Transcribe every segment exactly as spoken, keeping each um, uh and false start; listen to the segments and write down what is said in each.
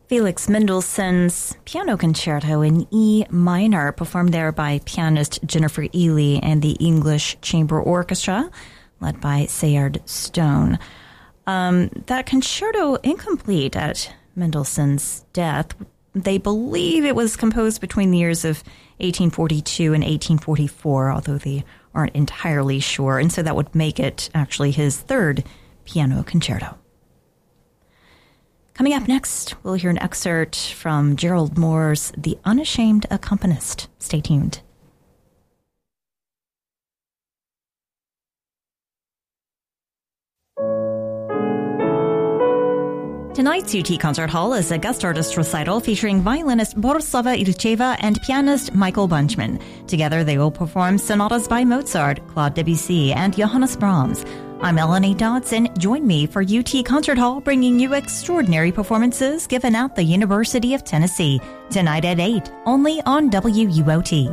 Felix Mendelssohn's Piano Concerto in E minor, performed there by pianist Jennifer Ely and the English Chamber Orchestra, led by Sayard Stone. Um, that concerto incomplete at Mendelssohn's death. They believe it was composed between the years of eighteen forty-two and eighteen forty-four, although they aren't entirely sure, and so that would make it actually his third piano concerto. Coming up next, we'll hear an excerpt from Gerald Moore's The Unashamed Accompanist. Stay tuned. Tonight's U T Concert Hall is a guest artist recital featuring violinist Borislava Ilcheva and pianist Michael Bunchman. Together, they will perform sonatas by Mozart, Claude Debussy, and Johannes Brahms. I'm Melanie Dodson. Join me for U T Concert Hall, bringing you extraordinary performances given at the University of Tennessee. Tonight at eight, only on W U O T.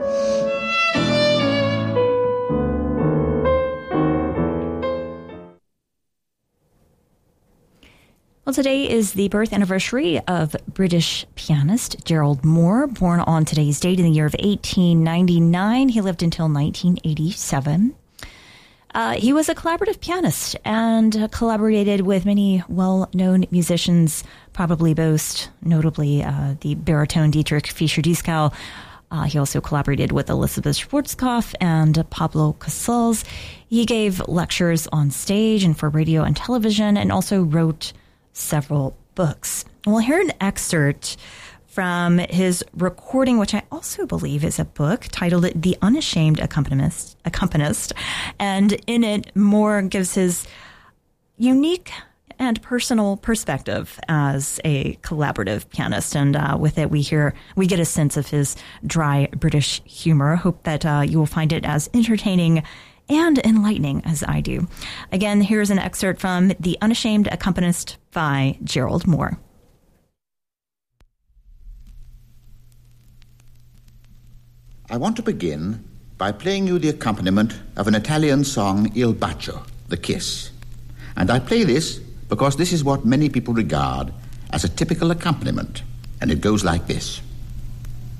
Well, today is the birth anniversary of British pianist Gerald Moore, born on today's date in the year of eighteen ninety-nine. He lived until nineteen eighty-seven. Uh, he was a collaborative pianist and uh, collaborated with many well-known musicians, probably most notably uh, the baritone Dietrich Fischer-Dieskau. Uh, he also collaborated with Elizabeth Schwarzkopf and Pablo Casals. He gave lectures on stage and for radio and television, and also wrote several books. We'll hear an excerpt from his recording, which I also believe is a book, titled The Unashamed Accompanist, Accompanist. And in it, Moore gives his unique and personal perspective as a collaborative pianist. And uh, with it, we hear, we get a sense of his dry British humor. Hope that uh, you will find it as entertaining and enlightening as I do. Again, here's an excerpt from The Unashamed Accompanist by Gerald Moore. I want to begin by playing you the accompaniment of an Italian song, Il Bacio, the kiss. And I play this because this is what many people regard as a typical accompaniment, and it goes like this.